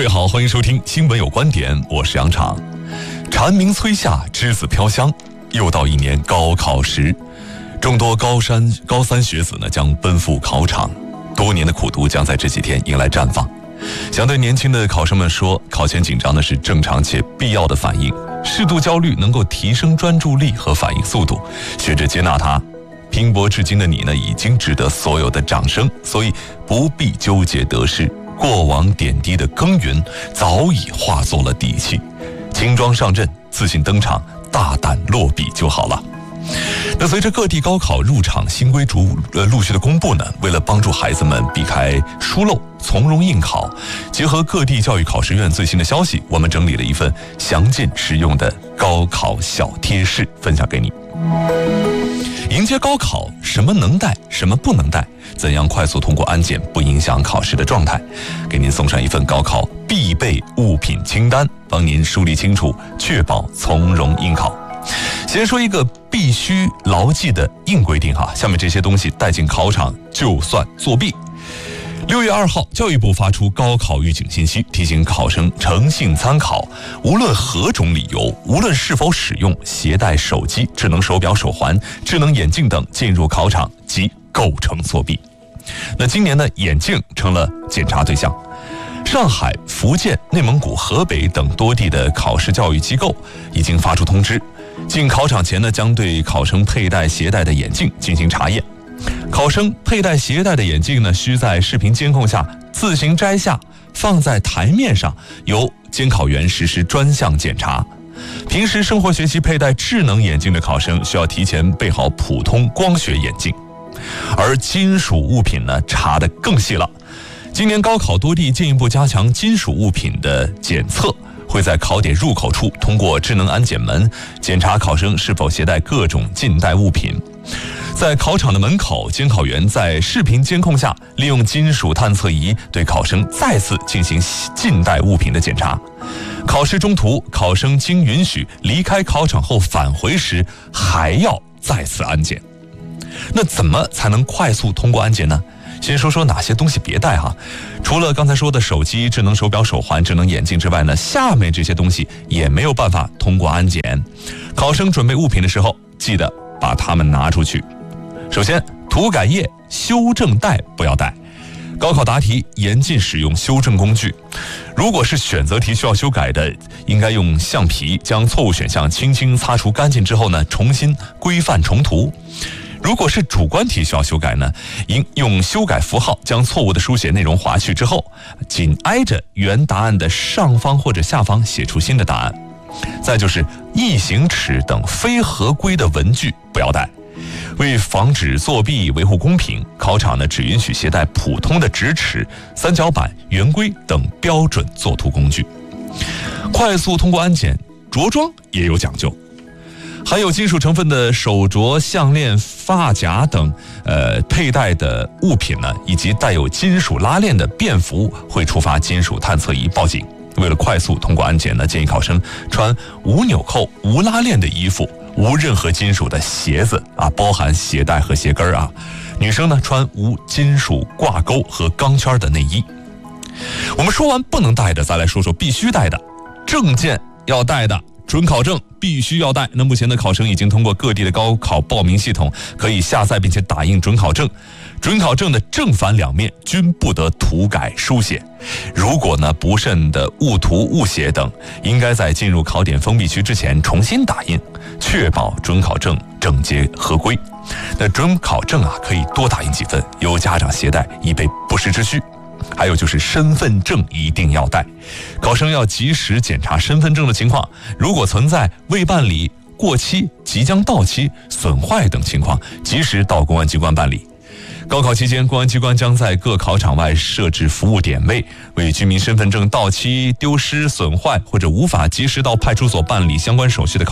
位好，欢迎收听新闻有观点，我是杨昶。蝉鸣催夏，栀子飘香，又到一年高考时，众多高三学子呢将奔赴考场，多年的苦读将在这几天迎来绽放。想对年轻的考生们说，考前紧张呢是正常且必要的反应，适度焦虑能够提升专注力和反应速度，学着接纳它。拼搏至今的你呢，已经值得所有的掌声，所以不必纠结得失，过往点滴的耕耘早已化作了底气，轻装上阵，自信登场，大胆落笔就好了。那随着各地高考入场新规陆续的公布呢，为了帮助孩子们避开疏漏，从容应考，结合各地教育考试院最新的消息，我们整理了一份详尽实用的高考小贴士分享给你。迎接高考，什么能带，什么不能带，怎样快速通过安检不影响考试的状态，给您送上一份高考必备物品清单，帮您梳理清楚，确保从容应考。先说一个必须牢记的硬规定下面这些东西带进考场就算作弊。6月2号，教育部发出高考预警信息，提醒考生诚信参考，无论何种理由，无论是否使用携带手机、智能手表、手环、智能眼镜等进入考场即构成作弊。那今年呢，眼镜成了检查对象。上海、福建、内蒙古、河北等多地的考试教育机构已经发出通知，进考场前呢，将对考生佩戴携带的眼镜进行查验。考生佩戴携带的眼镜呢，需在视频监控下自行摘下，放在台面上，由监考员实施专项检查。平时生活学习佩戴智能眼镜的考生，需要提前备好普通光学眼镜。而金属物品呢，查得更细了。今年高考多地进一步加强金属物品的检测，会在考点入口处通过智能安检门检查考生是否携带各种禁带物品。在考场的门口，监考员在视频监控下，利用金属探测仪对考生再次进行禁带物品的检查。考试中途，考生经允许离开考场后返回时，还要再次安检。那怎么才能快速通过安检呢？先说说哪些东西别带哈。除了刚才说的手机、智能手表、手环、智能眼镜之外呢，下面这些东西也没有办法通过安检。考生准备物品的时候，记得把它们拿出去。首先，涂改液、修正带不要带。高考答题严禁使用修正工具。如果是选择题需要修改的，应该用橡皮将错误选项轻轻擦除干净之后呢，重新规范重涂。如果是主观题需要修改呢，应用修改符号将错误的书写内容划去之后，紧挨着原答案的上方或者下方写出新的答案。再就是异形尺等非合规的文具不要带。为防止作弊、维护公平，考场呢只允许携带普通的直尺、三角板、圆规等标准作图工具。快速通过安检，着装也有讲究。含有金属成分的手镯、项链、发夹等佩戴的物品呢，以及带有金属拉链的便服会触发金属探测仪报警。为了快速通过安检呢，建议考生穿无纽扣、无拉链的衣服，无任何金属的鞋子包含鞋带和鞋跟女生呢穿无金属挂钩和钢圈的内衣。我们说完不能带的，再来说说必须带的。证件要带的，准考证必须要带。那目前的考生已经通过各地的高考报名系统，可以下载并且打印准考证。准考证的正反两面均不得涂改书写。如果呢不慎的误涂误写等，应该在进入考点封闭区之前重新打印，确保准考证整洁合规。那准考证可以多打印几份，由家长携带，以备不时之需。还有就是身份证一定要带，考生要及时检查身份证的情况，如果存在未办理、过期、即将到期、损坏等情况，及时到公安机关办理。高考期间，公安机关将在各考场外设置服务点位，为居民身份证到期、丢失、损坏或者无法及时到派出所办理相关手续的